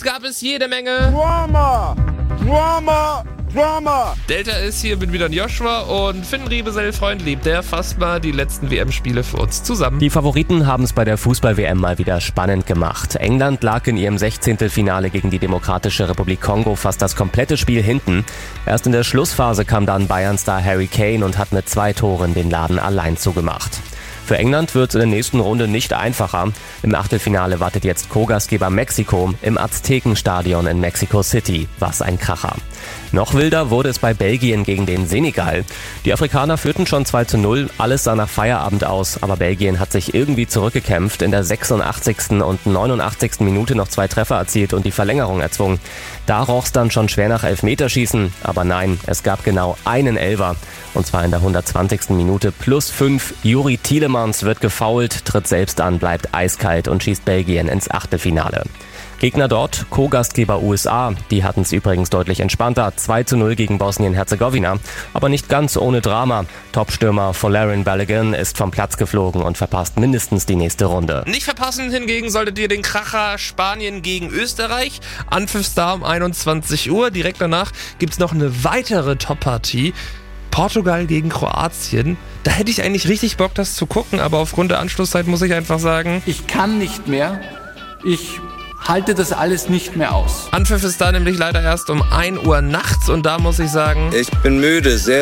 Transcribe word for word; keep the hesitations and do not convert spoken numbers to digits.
gab es jede Menge Drama, Drama, Drama. Delta ist hier mit wieder Joshua und Finn Riebesell-Freund lebt der fast mal die letzten W M-Spiele für uns zusammen. Die Favoriten haben es bei der Fußball-W M mal wieder spannend gemacht. England lag in ihrem Sechzehntelfinale gegen die Demokratische Republik Kongo fast das komplette Spiel hinten. Erst in der Schlussphase kam dann Bayern-Star Harry Kane und hat mit zwei Toren den Laden allein zugemacht. Für England wird es in der nächsten Runde nicht einfacher. Im Achtelfinale wartet jetzt Co-Gastgeber Mexiko im Aztekenstadion in Mexico City. Was ein Kracher. Noch wilder wurde es bei Belgien gegen den Senegal. Die Afrikaner führten schon zwei zu null, alles sah nach Feierabend aus, aber Belgien hat sich irgendwie zurückgekämpft, in der sechsundachtzigsten und neunundachtzigsten Minute noch zwei Treffer erzielt und die Verlängerung erzwungen. Da roch's dann schon schwer nach Elfmeterschießen, aber nein, es gab genau einen Elfer. Und zwar in der hundertzwanzigsten Minute plus fünf. Juri Tielemans wird gefoult, tritt selbst an, bleibt eiskalt und schießt Belgien ins Achtelfinale. Gegner dort, Co-Gastgeber U S A. Die hatten es übrigens deutlich entspannter. zwei zu null gegen Bosnien-Herzegowina. Aber nicht ganz ohne Drama. Topstürmer Folarin Balogun ist vom Platz geflogen und verpasst mindestens die nächste Runde. Nicht verpassen hingegen solltet ihr den Kracher Spanien gegen Österreich. Anpfiffstar um einundzwanzig Uhr. Direkt danach gibt's noch eine weitere Top-Partie. Portugal gegen Kroatien. Da hätte ich eigentlich richtig Bock, das zu gucken. Aber aufgrund der Anschlusszeit muss ich einfach sagen, ich kann nicht mehr. Ich halte das alles nicht mehr aus. Anpfiff ist da nämlich leider erst um ein Uhr nachts und da muss ich sagen, Ich bin müde, sehr